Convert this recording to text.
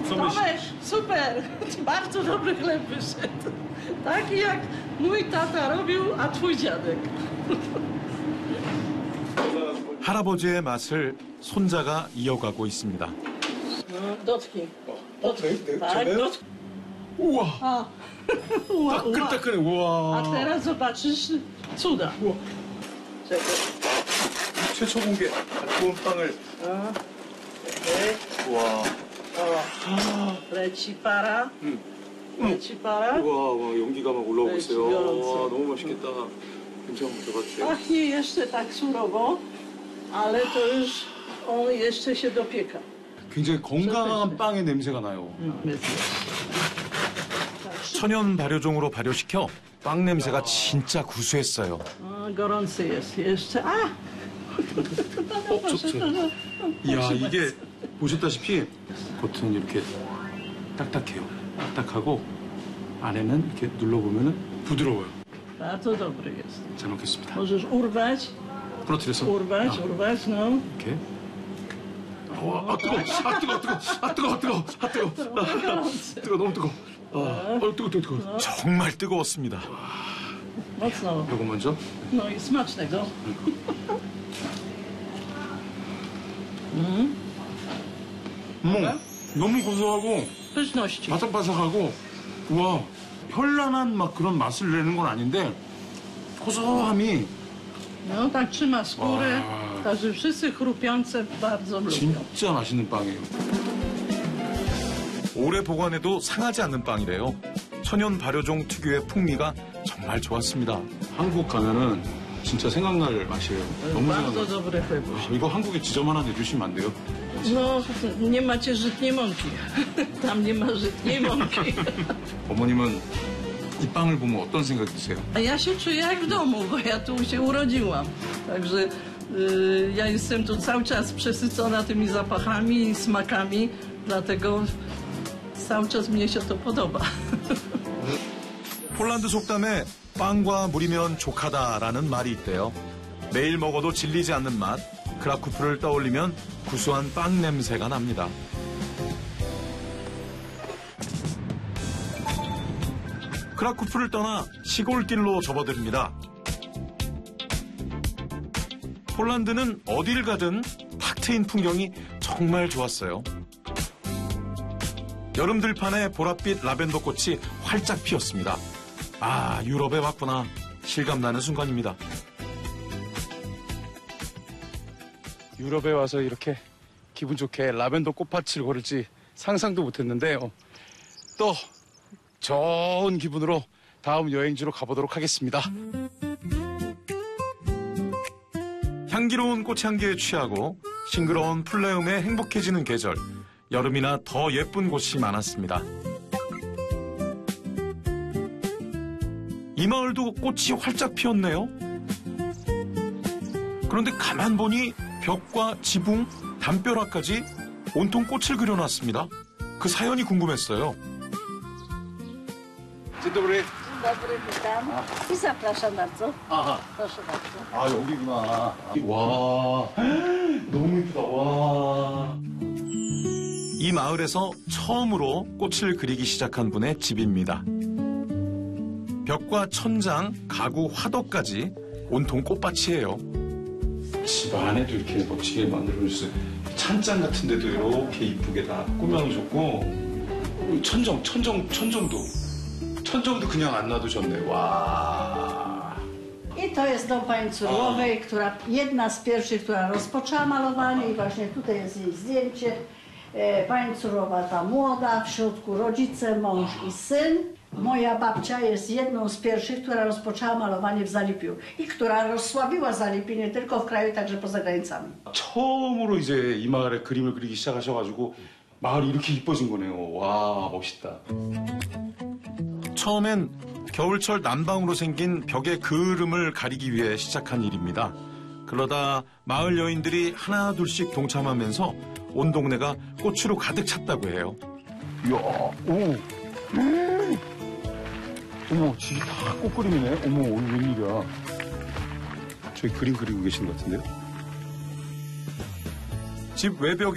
Tomek, super! Bardzo dobry chleb wyszedł. Taki jak mój tata robił, a twój dziadek. 할아버지의 맛을 손자가 이어가고 있습니다. No, dotknij. Dotknij. Tak, 저래요? dotknij. 우와. A. Ua, ua. 따끈따끈해. 우와. A teraz zobaczysz cuda. Czekaj. 최초 공개 구운 빵을. Czekaj. 우와. O. Leci para. Leci para. 우와, 연기가 막 올라오고 네, 있어요. 비벼놓았어. 와, 너무 맛있겠다. 김치 한번 들어가주세요. Pachnie jeszcze tak surowo, ale to już on jeszcze się dopieka. 굉장히 건강한 빵의 냄새가 나요. 천연 발효종으로 발효시켜 빵 냄새가 진짜 구수했어요. Gorący jest jeszcze. A! 좋죠. 이야, 이게 보셨다시피 겉은 이렇게 딱딱해요. 딱딱하고 안에는 이렇게 눌러보면 부드러워요. Bardzo dobry jest. 잘 먹겠습니다. Możesz urwać, 부러뜨려서. urwać, no. 이렇게. 와, 뜨거워. 뜨거워. 뜨거워, 너무 뜨거워. 뜨거워. 정말 뜨거웠습니다. Mocno. 이거 먼저. No i smacznego. 너무 고소하고 Pyszności. 바삭바삭하고 우와, 현란한 막 그런 맛을 내는 건 아닌데 고소함이 No tak trzyma skórę, Wow. także wszyscy chrupiące bardzo lubią. 진짜 맛있는 빵이에요. 오래 보관해도 상하지 않는 빵이래요. 천연 발효종 특유의 풍미가 정말 좋았습니다. 한국 가면은 진짜 생각날 맛이에요. 너무 Bardzo 생각나요. dobre chleby. 이거 한국에 지점 하나 내주시면 안 돼요? No, nie macie żytniej mąki. Tam nie ma żytniej mąki. 어머님은 이 빵을 보면 어떤 생각이 드세요? A ja się czuję jak w domu, bo ja tu się urodziłam. Także ja jestem tu cały czas przesycona tymi zapachami i smakami, dlatego cały czas mnie się to podoba. 폴란드 속담에 빵과 물이면 족하다라는 말이 있대요. 매일 먹어도 질리지 않는 맛, 크라쿠프를 떠올리면 구수한 빵 냄새가 납니다. 크라쿠프를 떠나 시골길로 접어듭니다. 폴란드는 어딜 가든 탁 트인 풍경이 정말 좋았어요. 여름 들판에 보랏빛 라벤더 꽃이 활짝 피었습니다. 아, 유럽에 왔구나. 실감나는 순간입니다. 유럽에 와서 이렇게 기분 좋게 라벤더 꽃밭을 걸을지 상상도 못했는데요. 또 좋은 기분으로 다음 여행지로 가보도록 하겠습니다. 향기로운 꽃향기에 취하고 싱그러운 풀내음에 행복해지는 계절. 여름이나 더 예쁜 곳이 많았습니다. 이 마을도 꽃이 활짝 피었네요. 그런데 가만 보니 벽과 지붕, 담벼락까지 온통 꽃을 그려놨습니다. 그 사연이 궁금했어요. Dzień dobry. Dzień dobry, witam i zapraszam bardzo. 아하. Proszę bardzo. 아, 여기구나. 와, 너무 예쁘다. 와. 이 마을에서 처음으로 꽃을 그리기 시작한 분의 집입니다. 벽과 천장, 가구, 화덕까지 온통 꽃밭이에요. 집 안에도 이렇게 멋지게 만들어줬어요. 찬장 같은 데도 이렇게 이쁘게 다 꾸며놓으셨고, 천정도 그냥 안 놔두셨네. 와. I to jest dom pani Curłowej, jedna z pierwszych, która rozpoczęła malowanie i właśnie tutaj jest jej zdjęcie. Pani Curłowa ta młoda, w środku rodzice, mąż i syn. Moja babcia jest jedną z pierwszych, która rozpoczęła malowanie w Zalipiu i która rozsławiła Zalipie nie tylko w kraju, także poza granicami. 처음으로 이제 이 마을에 그림을 그리기 시작하셔가지고 마을이 이렇게 이뻐진 거네요. 와, 멋있다. 처음엔 겨울철 난방으로 생긴 벽의 그을음을 가리기 위해 시작한 일입니다. 그러다 마을 여인들이 하나 둘씩 동참하면서 온 동네가 꽃으로 가득 찼다고 해요. 이야, 오. 어머, 집이 다 꽃그림이네. 어머, 오늘 웬일이야. 저기 그림 그리고 계신 것 같은데요? 집 외벽에